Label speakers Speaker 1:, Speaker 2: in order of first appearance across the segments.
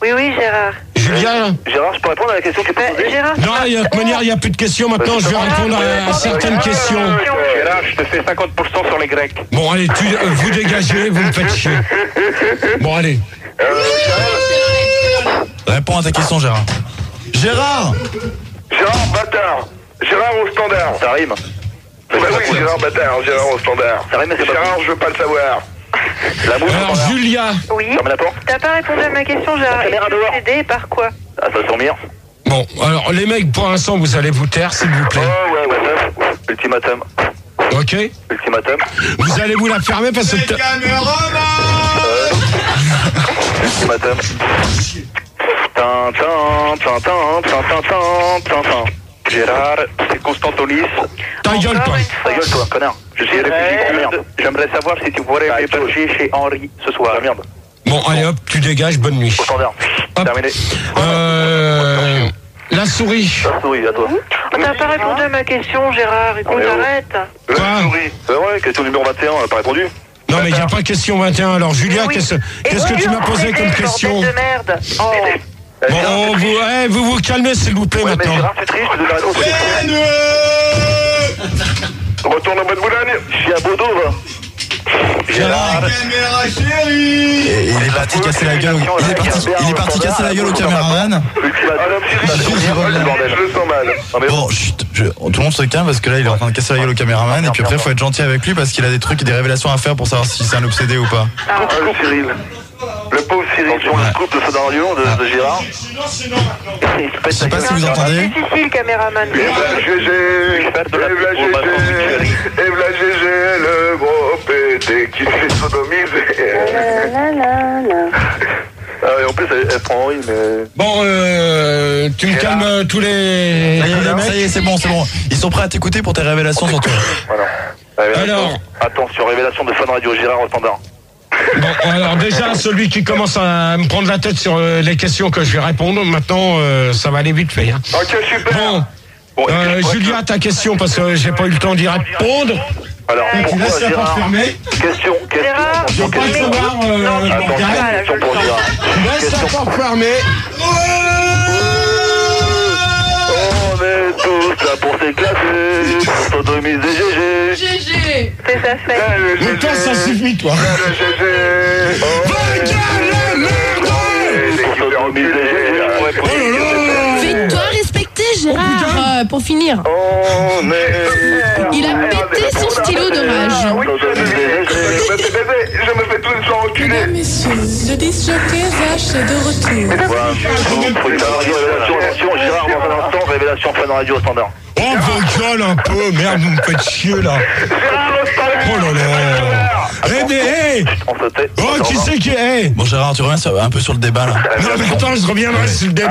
Speaker 1: Oui, Gérard.
Speaker 2: Julia.
Speaker 3: Gérard, je peux répondre à la question que tu peux poser?
Speaker 1: Gérard.
Speaker 2: Non, de toute manière, il n'y a plus de questions. Maintenant, je vais répondre à certaines questions.
Speaker 3: Gérard, je te fais 50% sur les Grecs.
Speaker 2: Bon, allez, vous dégagez, vous me faites chier. Bon, allez.
Speaker 4: Réponds à ta question, Gérard. Gérard,
Speaker 3: bâtard. Gérard au standard. Ça rime. Bah oui, Gérard bâtard, Gérard au standard. Ça rime, mais c'est pas Gérard, je veux pas le savoir.
Speaker 2: Alors, Julia.
Speaker 1: Oui.
Speaker 3: Ferme la porte.
Speaker 1: T'as pas répondu à ma question, Gérard.
Speaker 3: La caméra
Speaker 1: Tu veux
Speaker 3: dehors.
Speaker 1: t'aider par quoi?
Speaker 3: Ah, ça va dormir.
Speaker 2: Bon, alors, les mecs, pour l'instant, vous allez vous taire, s'il vous plaît.
Speaker 3: Oh, ouais. Ultimatum.
Speaker 2: Ok?
Speaker 3: Ultimatum.
Speaker 2: Vous allez vous la fermer parce que...
Speaker 3: Ultimatum. Gérard, c'est Constantonis.
Speaker 2: Ta gueule, toi.
Speaker 3: Ta gueule, toi, connard. Je suis républicain, merde. J'aimerais savoir si tu pourrais héberger chez Henri ce soir. Merde.
Speaker 2: Bon, allez, hop, tu dégages, bonne nuit.
Speaker 3: Au standard.
Speaker 2: Hop.
Speaker 3: Terminé.
Speaker 2: La souris.
Speaker 3: La souris, à toi.
Speaker 1: T'as pas répondu à ma question, Gérard. Écoute, arrête.
Speaker 3: La souris. C'est vrai, question numéro 21, on n'a pas répondu.
Speaker 2: Non, mais il n'y a pas question 21. Alors, Julia,
Speaker 1: Oui.
Speaker 2: qu'est-ce que tu m'as posé comme question?
Speaker 1: Bordel de merde. Oh.
Speaker 2: Bon, vous vous calmez, s'il vous plaît,
Speaker 3: Ouais, mais
Speaker 2: maintenant.
Speaker 3: Gérard, tu tristes, je te donne la réponse. Retourne en bonne Boulogne. Je suis à Bordeaux, va.
Speaker 4: Gérard. Il est parti casser la gueule. Il est parti casser la gueule au caméraman.
Speaker 3: Je le sens mal.
Speaker 4: Bon, chut, tout le monde se calme parce que là il est en train de casser la gueule au caméraman et puis après faut être gentil avec lui parce qu'il a des trucs et des révélations à faire pour savoir si c'est un obsédé ou pas.
Speaker 3: Ah, le Cyril. Le pauvre Cyril, sur le scoop de ce Darion de Gérard.
Speaker 4: Je sais pas si vous entendez.
Speaker 1: C'est difficile, caméraman.
Speaker 3: Eve la GG, le gros pété qui fait sodomiser. Ah, et en plus, elle prend Henri, mais...
Speaker 2: Bon, tu me calmes tous les...
Speaker 4: Ça y est, c'est bon. Ils sont prêts à t'écouter pour tes révélations surtout.
Speaker 3: Voilà.
Speaker 2: Alors.
Speaker 3: Attention, révélation de Fun Radio, Gérard au standard.
Speaker 2: Bon, alors déjà, celui qui commence à me prendre la tête sur les questions que je vais répondre, maintenant, ça va aller vite fait. Hein.
Speaker 3: Ok, super.
Speaker 2: Bon, Julia, ta question, parce que j'ai pas eu le temps d'y répondre.
Speaker 3: Alors,
Speaker 2: Tu
Speaker 3: pourquoi
Speaker 2: laisses la porte
Speaker 3: Gérard?
Speaker 2: fermée.
Speaker 3: Question.
Speaker 1: Gérard,
Speaker 2: Je veux pas le savoir,
Speaker 3: Question pour Gérard.
Speaker 2: laisse la porte fermée.
Speaker 3: On est tous là pour s'éclater, pour sodomiser GG.
Speaker 5: GG.
Speaker 1: c'est sa fête.
Speaker 2: Mais toi, ça suffit, toi.
Speaker 3: Le GG.
Speaker 5: Fais-toi respecter, Gérard, pour finir. Il a pété son stylo de rage.
Speaker 3: Je me fais tout le sang enculer.
Speaker 5: Mesdames, messieurs, le disjockey Vache est de retour.
Speaker 3: Révélation, Gérard, dans un instant, révélation Fun Radio standard.
Speaker 2: Oh, vos gueules un peu, merde, vous me faites chier, là. Oh là là. Oh, qui c'est qui est?
Speaker 4: Bon Gérard, tu reviens un peu sur le débat là.
Speaker 2: Non, mais attends, je reviendrai sur le débat.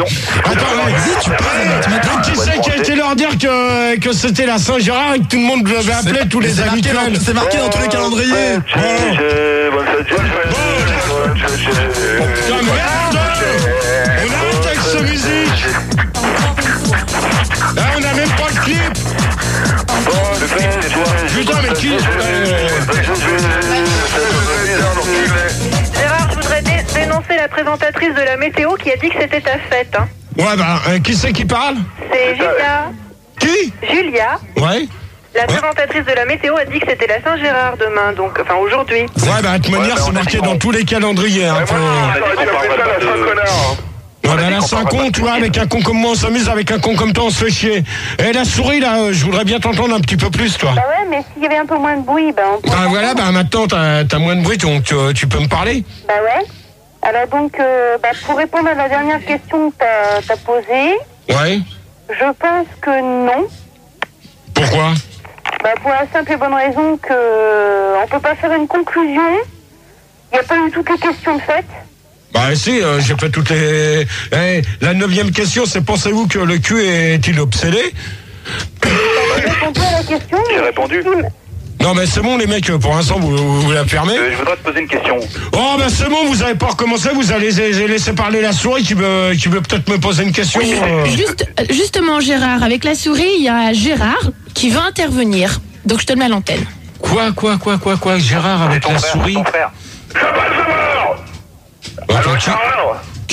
Speaker 2: Attends, qui c'est qui a été leur dire que c'était la Saint-Gérard et que tout le monde devait appeler tous les habituels?
Speaker 4: C'est marqué dans tous les calendriers.
Speaker 2: Putain, merde! On arrête avec cette musique! Là, on n'a même pas le clip! Putain, mais qui...
Speaker 1: Gérard, je voudrais dénoncer la présentatrice de la météo qui a dit que c'était ta fête. Hein.
Speaker 2: Ouais, bah, qui c'est qui parle?
Speaker 1: C'est Julia.
Speaker 2: Qui?
Speaker 1: Julia.
Speaker 2: Ouais.
Speaker 1: La présentatrice de la météo a dit que c'était la Saint-Gérard demain, donc, enfin aujourd'hui.
Speaker 2: Ouais, bah, de toute manière, c'est marqué dans tous les calendriers. Hein, on a la 5 cons, tu vois, avec un con comme moi, on s'amuse, avec un con comme toi, on se fait chier. Et la souris, là, je voudrais bien t'entendre un petit peu plus, toi.
Speaker 1: Bah ouais, mais s'il y avait un peu moins de bruit, on pourrait...
Speaker 2: Bah voilà, bah maintenant, t'as moins de bruit, donc tu peux me parler.
Speaker 1: Bah ouais. Alors donc, pour répondre à la dernière question que t'as posée,
Speaker 2: Ouais.
Speaker 1: je pense que non.
Speaker 2: Pourquoi?
Speaker 1: Pour la simple et bonne raison que on peut pas faire une conclusion. Il n'y a pas eu toutes les questions de fait.
Speaker 2: Bah si, j'ai fait toutes les... la 9e question, c'est pensez-vous que le cul est-il obsédé?
Speaker 1: J'ai répondu à la question.
Speaker 3: J'ai répondu.
Speaker 2: Non mais c'est bon les mecs, pour l'instant vous la fermez.
Speaker 3: Je voudrais te poser une question.
Speaker 2: Oh bah c'est bon, vous avez pas recommencé, vous allez laisser parler la souris qui veut peut-être me poser une question.
Speaker 5: Justement, Gérard, avec la souris, il y a Gérard qui veut intervenir. Donc je te le mets à l'antenne.
Speaker 2: Quoi, Gérard avec la souris?
Speaker 3: Ton frère.
Speaker 2: Attends,